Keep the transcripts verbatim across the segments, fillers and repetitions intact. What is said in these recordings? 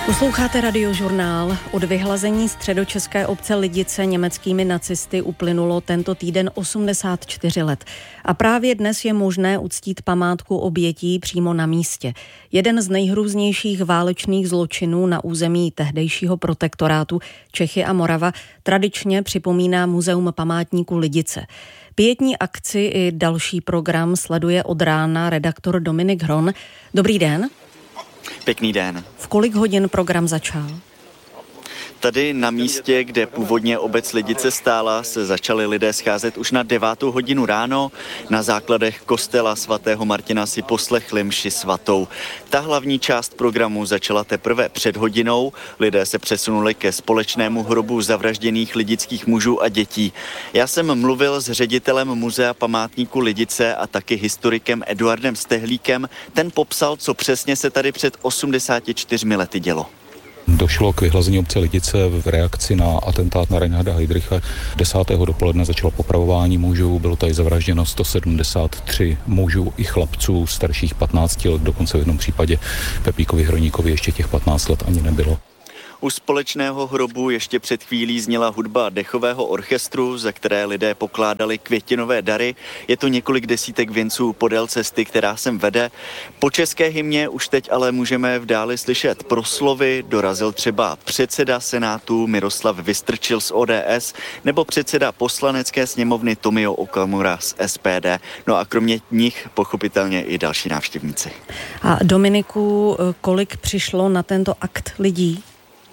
Posloucháte Radiožurnál. Od vyhlazení středočeské obce Lidice německými nacisty uplynulo tento týden osmdesát čtyři let. A právě dnes je možné uctít památku obětí přímo na místě. Jeden z nejhrůznějších válečných zločinů na území tehdejšího protektorátu Čechy a Morava tradičně připomíná Muzeum památníku Lidice. Pietní akci i další program sleduje od rána redaktor Dominik Hron. Dobrý den. Pěkný den. V kolik hodin program začal? Tady na místě, kde původně obec Lidice stála, se začali lidé scházet už na devátou hodinu ráno. Na základech kostela svatého Martina si poslechli mši svatou. Ta hlavní část programu začala teprve před hodinou. Lidé se přesunuli ke společnému hrobu zavražděných lidických mužů a dětí. Já jsem mluvil s ředitelem Muzea památníku Lidice a taky historikem Eduardem Stehlíkem. Ten popsal, co přesně se tady před osmdesáti čtyřmi lety dělo. Došlo k vyhlazení obce Lidice v reakci na atentát na Reinharda Heydricha. desátého dopoledne začalo popravování mužů, bylo tady zavražděno sto sedmdesát tři mužů i chlapců starších patnácti let, dokonce v jednom případě Pepíkovi Hroníkovi ještě těch patnáct let ani nebylo. U společného hrobu ještě před chvílí zněla hudba dechového orchestru, za které lidé pokládali květinové dary. Je to několik desítek věnců podél cesty, která sem vede. Po české hymně už teď ale můžeme v dáli slyšet proslovy. Dorazil třeba předseda Senátu Miroslav Vystrčil z O D S nebo předseda poslanecké sněmovny Tomio Okamura z S P D. No a kromě nich pochopitelně i další návštěvníci. A Dominiku, kolik přišlo na tento akt lidí?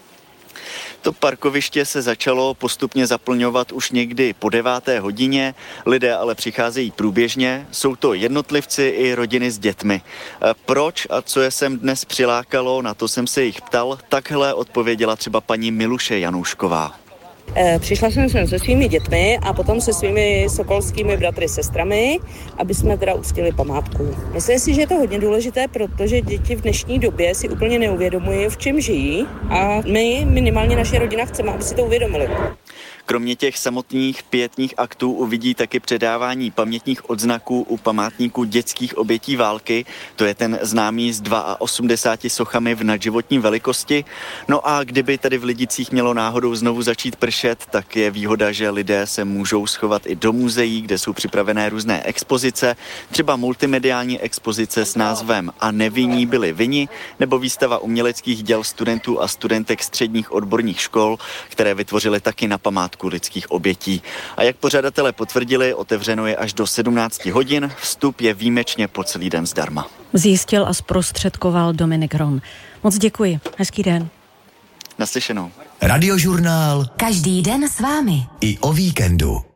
To parkoviště se začalo postupně zaplňovat už někdy po deváté hodině, lidé ale přicházejí průběžně, jsou to jednotlivci i rodiny s dětmi. Proč a co je sem dnes přilákalo, na to jsem se jich ptal, takhle odpověděla třeba paní Miluše Janoušková. Přišla jsem sem se svými dětmi a potom se svými sokolskými bratry, sestrami, aby jsme teda uctili památku. Myslím si, že je to hodně důležité, protože děti v dnešní době si úplně neuvědomují, v čem žijí a my, minimálně naše rodina, chceme, aby si to uvědomili. Kromě těch samotných pietních aktů uvidí taky předávání pamětních odznaků u památníku dětských obětí války. To je ten známý s osmdesáti dvěma sochami v nadživotní velikosti. No a kdyby tady v Lidicích mělo náhodou znovu začít pršet, tak je výhoda, že lidé se můžou schovat i do muzeí, kde jsou připravené různé expozice, třeba multimediální expozice s názvem A nevinní byli vinni, nebo výstava uměleckých děl studentů a studentek středních odborných škol, které vytvořily taky na památku lidských obětí. A jak pořadatelé potvrdili, otevřeno je až do sedmnácti hodin, vstup je výjimečně po celý den zdarma. Zjistil a zprostředkoval Dominik Hron. Moc děkuji. Hezký den. Naslyšenou. Radiožurnál. Každý den s vámi. I o víkendu.